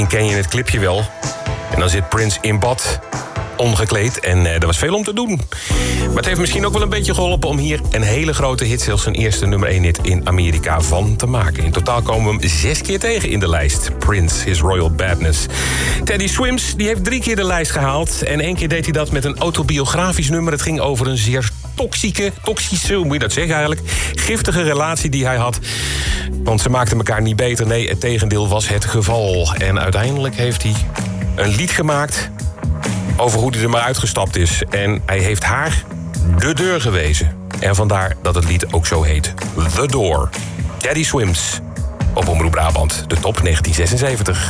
Misschien ken je het clipje wel. En dan zit Prince in bad, ongekleed. En er was veel om te doen. Maar het heeft misschien ook wel een beetje geholpen om hier een hele grote hit, zelfs zijn eerste nummer 1 hit in Amerika, van te maken. In totaal komen we hem 6 keer tegen in de lijst. Prince, His Royal Badness. Teddy Swims, die heeft 3 keer de lijst gehaald. En 1 keer deed hij dat met een autobiografisch nummer. Het ging over een zeer toxische, hoe moet je dat zeggen eigenlijk, giftige relatie die hij had. Want ze maakten elkaar niet beter. Nee, het tegendeel was het geval. En uiteindelijk heeft hij een lied gemaakt over hoe hij er maar uitgestapt is. En hij heeft haar de deur gewezen. En vandaar dat het lied ook zo heet. The Door. Teddy Swims. Op Omroep Brabant. De top 1976.